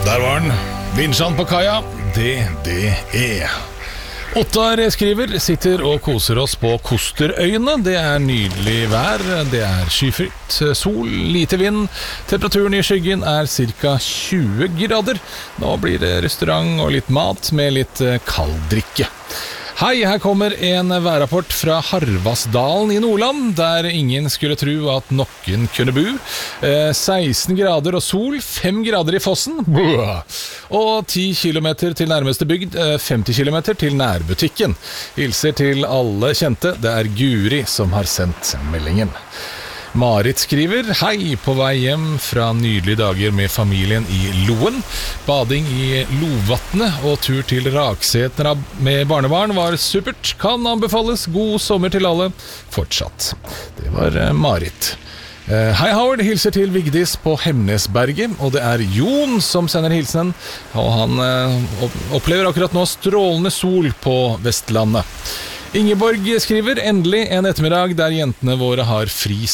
Der var den. Vinsjan på kaia. DDE. Ottar skriver, sitter og koser oss på Kosterøyene. Det er nydelig vær, det er skyfritt, sol, lite vind. Temperaturen i skyggen er ca. 20 grader. Nå blir det restaurant og litt mat med litt kald drikke. Hei, her kommer en værrapport fra Harvasdalen i Nordland, der ingen skulle tro at noen kunne bo. 16 grader og sol, 5 grader i fossen, og 10 kilometer til nærmeste bygd, 50 kilometer til nærbutikken. Hilser til alle kjente, det er Guri som har sendt meldingen. Marit skriver, hei, på vei hjem fra nydelige dager med familien i Loen. Bading i Lovatnet og tur til Raksetra med barnebarn var supert. Kan anbefales. God sommer til alle. Fortsatt. Det var Marit. Hei Howard, hilser til Vigdis på Hemnesberget, og det er Jon som sender hilsen, og han opplever akkurat nå strålende sol på Vestlandet. Ingeborg skriver, endelig en ettermiddag der jentene våre har fri